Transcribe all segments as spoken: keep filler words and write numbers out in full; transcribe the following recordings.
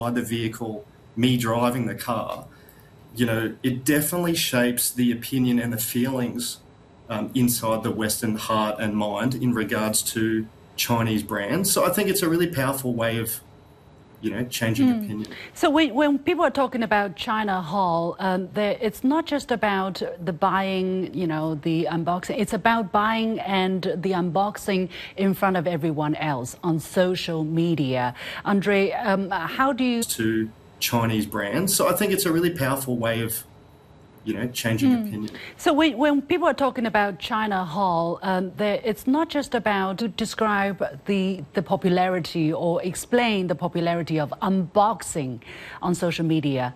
the vehicle, me driving the car, you know, it definitely shapes the opinion and the feelings um, inside the Western heart and mind in regards to Chinese brands. So I think it's a really powerful way of, you know, changing mm. opinion. So when, when people are talking about China Hall, um, it's not just about the buying, you know, the unboxing. It's about buying and the unboxing in front of everyone else on social media. Andre, um, how do you... To Chinese brands. So I think it's a really powerful way of, you know, changing mm. opinion. So when, when people are talking about China Hall, um, it's not just about to describe the, the popularity or explain the popularity of unboxing on social media.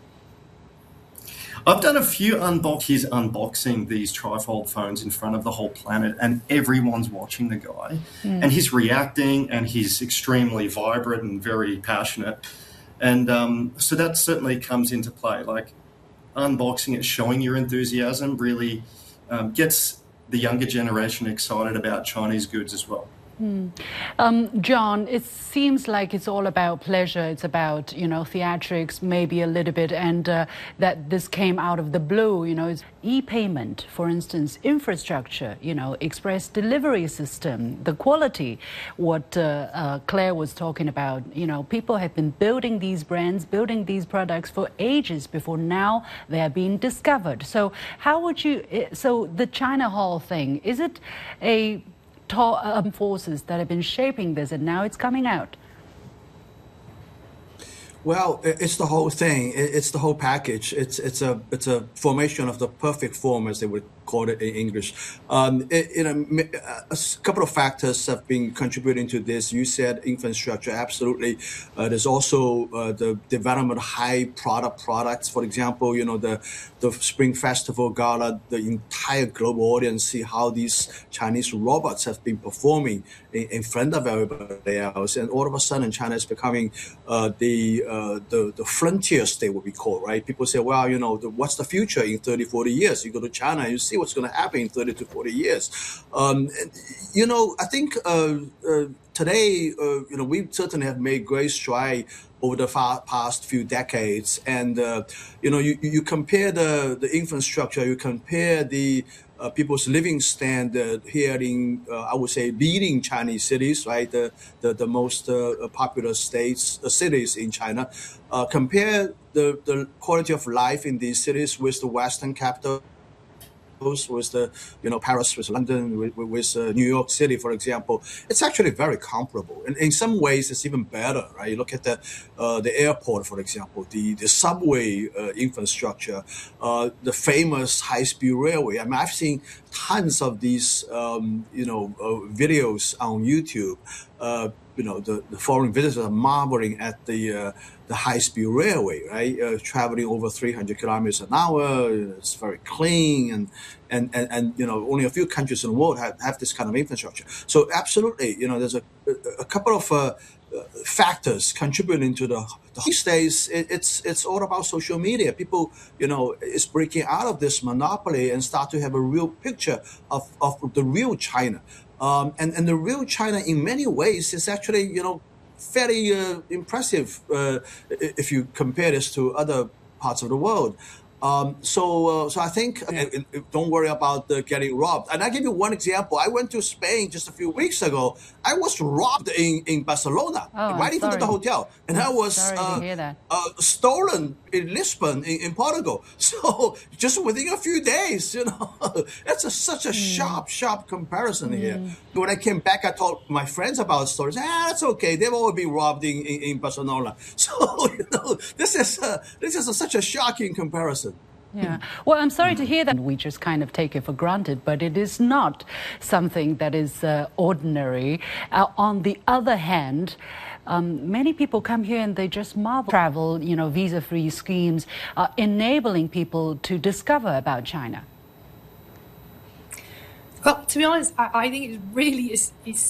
I've done a few unbox. He's unboxing these trifold phones in front of the whole planet, and everyone's watching the guy, mm. and he's reacting, and he's extremely vibrant and very passionate. And um, so that certainly comes into play. Like, unboxing it, showing your enthusiasm really um, gets the younger generation excited about Chinese goods as well. Hmm. Um, John, it seems like it's all about pleasure. It's about, you know, theatrics, maybe a little bit, and uh, that this came out of the blue. You know, it's e-payment, for instance, infrastructure, you know, express delivery system, the quality, what uh, uh, Claire was talking about. You know, people have been building these brands, building these products for ages before now they are being discovered. So how would you, so the China Hall thing, is it a Um, forces that have been shaping this, and now it's coming out? Well, it's the whole thing. It's the whole package. It's it's a it's a formation of the perfect form, as they would call it in English. Um, it, you know, a couple of factors have been contributing to this. You said infrastructure, absolutely. Uh, there's also uh, the development of high product products. For example, you know, the the Spring Festival Gala, the entire global audience see how these Chinese robots have been performing in, in front of everybody else, and all of a sudden, China is becoming uh, the Uh, the, the frontier state, what we call, right? People say, well, you know, the, what's the future in thirty, forty years? You go to China, you see what's going to happen in thirty to forty years. Um, and, you know, I think uh, uh, today, uh, you know, we certainly have made great stride over the far past few decades. And, uh, you know, you, you compare the, the infrastructure, you compare the Uh, people's living standard here in, uh, I would say, leading Chinese cities, right? The the, the most uh, popular states, uh, cities in China. Uh, compare the, the quality of life in these cities with the Western capitals, with the, you know, Paris, with London, with, with uh, New York City, for example. It's actually very comparable. And in some ways, it's even better, right? You look at the uh, the airport, for example, the, the subway uh, infrastructure, uh, the famous high-speed railway. I mean, I've seen tons of these, um, you know, uh, videos on YouTube. Uh, you know, the, the foreign visitors are marveling at the uh, the high-speed railway, right? Uh, traveling over three hundred kilometers an hour. It's very clean, and, and and and you know, only a few countries in the world have, have this kind of infrastructure. So absolutely, you know, there's a a couple of uh, factors contributing to the. These days, it, it's it's all about social media. People, you know, is breaking out of this monopoly and start to have a real picture of of the real China. Um, and, and the real China, in many ways, is actually, you know, fairly uh, impressive uh, if you compare this to other parts of the world. Um, so, uh, so I think uh, don't worry about uh, getting robbed. And I give you one example. I went to Spain just a few weeks ago. I was robbed in, in Barcelona, oh, right into the hotel, and I'm I was uh, uh, stolen in Lisbon, in, in Portugal. So just within a few days, you know, that's a, such a mm. sharp, sharp comparison mm. here. When I came back, I told my friends about stories. Ah, that's okay. They've all been robbed in, in, in Barcelona. So, you know, this is a, this is a, such a shocking comparison. Yeah. Well, I'm sorry to hear that. We just kind of take it for granted, but it is not something that is uh, ordinary. Uh, on the other hand, um, many people come here and they just marvel. Travel, you know, visa-free schemes, uh, enabling people to discover about China. Well, to be honest, I, I think it really is, is